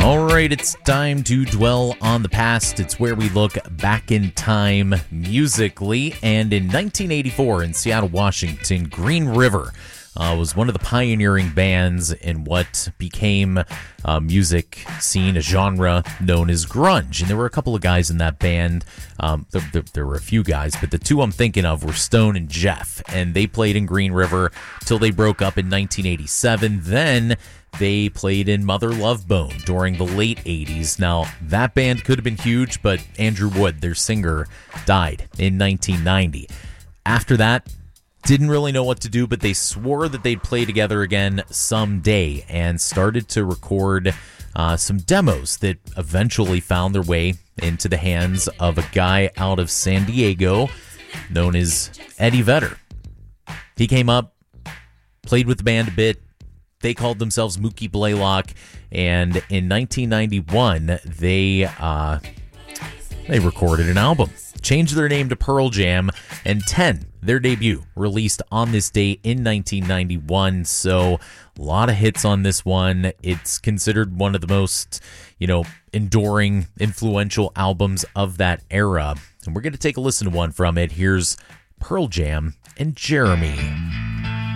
All right, it's time to dwell on the past. It's where we look back in time musically. And in 1984 in Seattle, Washington, Green River was one of the pioneering bands in what became a music scene, a genre known as grunge. And there were a couple of guys in that band. There were a few guys, but the two I'm thinking of were Stone and Jeff. And they played in Green River till they broke up in 1987. Then they played in Mother Love Bone during the late 80s. Now, that band could have been huge, but Andrew Wood, their singer, died in 1990. After that, didn't really know what to do, but they swore that they'd play together again someday and started to record some demos that eventually found their way into the hands of a guy out of San Diego known as Eddie Vedder. He came up, played with the band a bit. They called themselves Mookie Blaylock, and in 1991, they recorded an album, changed their name to Pearl Jam, and 10, their debut, released on this day in 1991. So a lot of hits on this one. It's considered one of the most, enduring, influential albums of that era. And we're going to take a listen to one from it. Here's Pearl Jam and Jeremy.